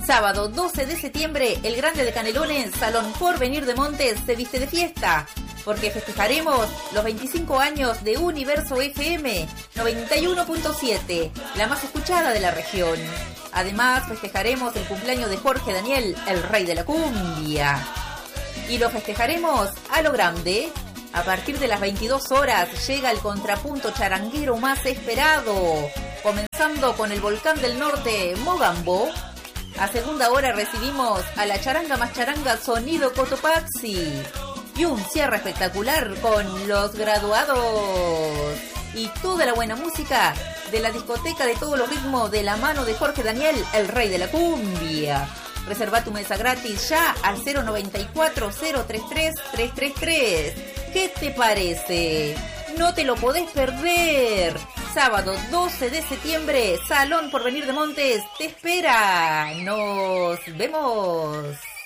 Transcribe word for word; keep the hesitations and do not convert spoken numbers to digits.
Sábado doce de septiembre, el Grande de Canelones, Salón Porvenir de Montes, se viste de fiesta, porque festejaremos los veinticinco años de Universo F M noventa y uno punto siete, la más escuchada de la región. Además, festejaremos el cumpleaños de Jorge Daniel, el rey de la cumbia. Y lo festejaremos a lo grande. A partir de las veintidós horas llega el contrapunto charanguero más esperado, comenzando con el Volcán del Norte, Mogambo. A segunda hora recibimos a la charanga más charanga Sonido Cotopaxi. Y un cierre espectacular con Los Graduados. Y toda la buena música de la discoteca de todos los ritmos de la mano de Jorge Daniel, el rey de la cumbia. Reserva tu mesa gratis ya al cero noventa y cuatro, cero treinta y tres, trescientos treinta y tres. ¿Qué te parece? No te lo podés perder. Sábado doce de septiembre, Salón Porvenir de Montes te espera. Nos vemos.